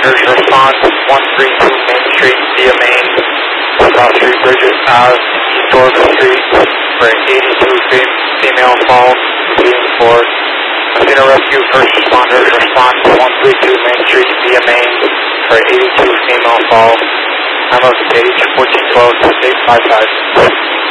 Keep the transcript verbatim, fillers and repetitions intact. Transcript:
responders respond one three two Main Street via Main, South Street Bridges Ave, East Oregon Street, for an eighty-two fem female fall, leading for Athena Rescue. First responders respond one three two Main Street via Main, for an eighty-two female fall. Time of the page fourteen twelve to eight five five.